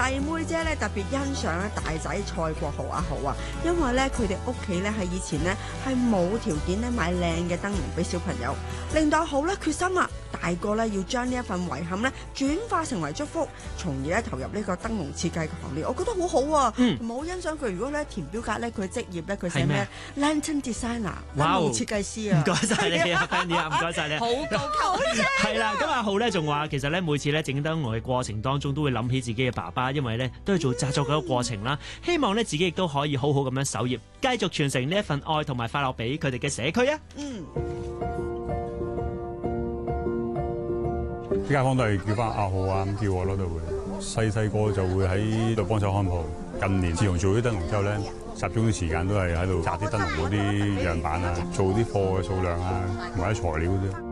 細妹姐咧特別欣賞咧大仔蔡國豪阿豪啊，因為咧佢哋屋企咧喺以前咧係冇條件咧買靚嘅燈籠俾小朋友，令到阿豪咧決心啊，大個咧要將呢一份遺憾咧轉化成為祝福，從而咧投入呢個燈籠設計嘅行列。我覺得好好啊，同埋好欣賞佢。如果咧填表格咧，佢職業咧佢寫咩 ？Lantern Designer， 燈籠設計師啊！ 唔該晒你啊 Fanny 啊，唔該晒你。 好高級啫！ 係啦，咁阿浩咧仲話，其實咧每次咧整燈籠嘅過程當中，都會諗起自己嘅爸爸，因為咧都係做製作嗰個過程啦。希望咧自己亦都可以好好咁樣守業，繼續傳承呢一份愛同埋快樂俾佢哋嘅社區啊！ 啲街坊都係叫翻阿浩啊，咁叫我咯，都會細個就會喺度幫手看鋪。近年自從做啲燈籠之後咧，集中啲時間都係喺度紮啲燈籠嗰啲樣板啊，做啲貨嘅數量啊，同埋啲材料啫。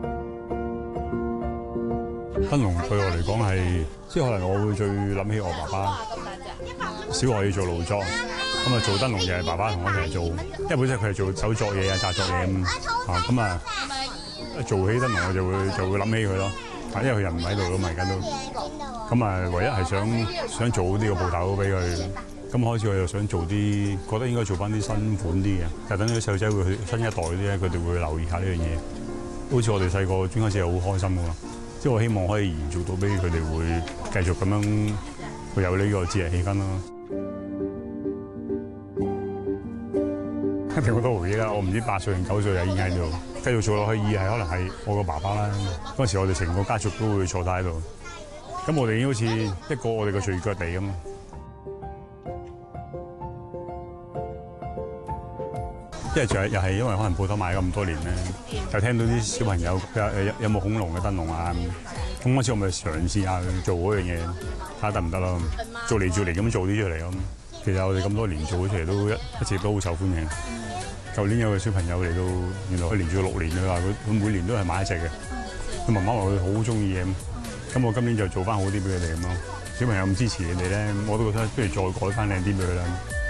燈籠對我嚟講係，即係可能我會最諗起我爸爸。小學要做勞作，咁啊做燈籠就係爸爸同我一齊做，因為本身佢係做手作嘢啊、紮作嘢咁啊做起燈籠我就會諗起佢咯。因為佢人唔喺度咯，而家都咁啊，唯一係想做啲個鋪頭俾佢。咁開始我又想做啲，覺得應該做翻啲新款啲嘅，就等啲細路仔會去新一代啲咧，佢哋會留意下呢樣嘢。好似我哋細個專開始係好開心噶嘛，即係我希望可以延續到俾佢哋會繼續咁樣會有呢個節日氣氛咯。一定好多回憶啦！我唔知8歲定9歲就已經喺度，繼續做落去，可能係我個爸爸啦。嗰時我哋成個家族都會坐晒喺度，咁我哋已經好似一個我哋嘅聚腳地咁。因為又係因為可能鋪頭買咗咁多年咧，就聽到啲小朋友有冇恐龍嘅燈籠啊，咁嗰次我咪嘗試下做嗰樣嘢，睇下得唔得咯？做嚟咁做啲出嚟咯。其實我哋咁多年做咗出嚟都一直都好受歡迎。舊年有個小朋友嚟到，原來佢連續6年，佢話佢每年都係買一隻嘅。佢媽媽話佢好中意嘅，咁我今年就做翻好啲俾佢哋咁咯。小朋友咁支持你哋咧，我都覺得不如再改翻靚啲俾佢啦。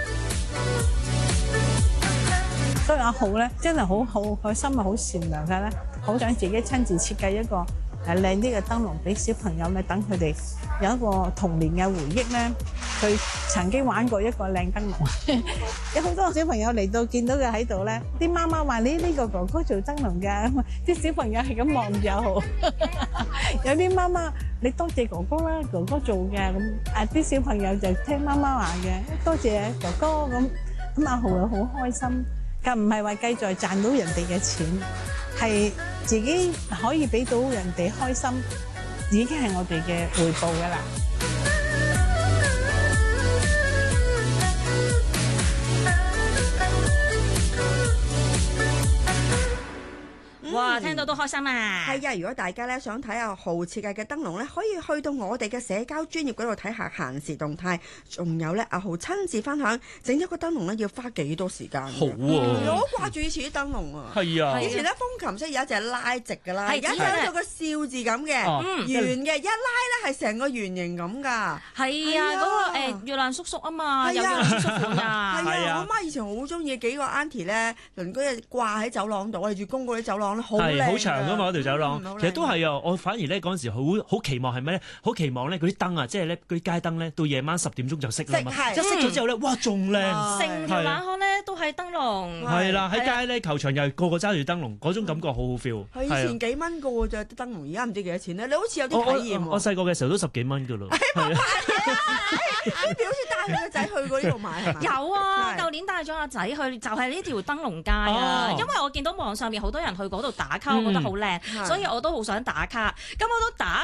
所以阿浩咧真係好，佢心係好善良嘅咧，好想自己親自設計一個靚啲嘅燈籠俾小朋友咧，等佢哋有一個童年嘅回憶咧。佢曾經玩過一個靚燈籠，有好多小朋友嚟到見到佢喺度咧，啲媽媽話：呢個哥哥做燈籠㗎，啲小朋友係咁望住阿浩。有啲媽媽你多謝哥哥啦，哥哥做嘅咁，啲小朋友就聽媽媽話嘅，多謝哥哥咁阿浩又好開心。但唔係話計在賺到人哋嘅錢，係自己可以俾到人哋開心，已經係我哋嘅回報㗎啦。 哇！聽到都開心啊！ 係啊，如果大家咧想睇阿浩設計嘅燈籠咧，可以去到我哋嘅社交專頁嗰度睇下限時動態，仲有咧阿浩親自分享整一個燈籠咧要花幾多時間。 好我好掛住以前啲燈籠啊！ 係啊！ 以前咧風琴式有一隻拉直㗎啦，而家有個笑字咁嘅，圓嘅一拉咧係成個圓形咁㗎。 係啊，嗰個月亮叔叔啊嘛，有月亮叔叔款啊。 係啊，我媽以前好中意幾個 auntie 咧，鄰居掛喺走廊度，我哋住公嗰啲走廊好靚， 好長㗎嘛嗰條走廊。其實都係啊，我反而咧嗰陣時好期望係咩咧？好期望咧嗰啲燈啊，即係咧嗰啲街燈咧，到夜晚10點鐘就熄啦嘛。一熄咗之後咧，哇仲靚， 成條冷巷咧都係燈籠。 係啦，喺街咧球場又個個揸住燈籠，嗰種感覺好好 feel。 係以前幾蚊個喎啫啲燈籠，而家唔知幾多錢咧。你好似有啲體驗喎。 我細個嘅時候都10幾蚊㗎咯。係啊， 你表姐帶佢個仔去過呢度買係嘛？ 有啊，舊年帶咗阿仔去，就係呢條燈籠街啊。因為我見到網上面好多人去嗰度打卡，我覺得好靚，所以我都好想打卡。咁我都打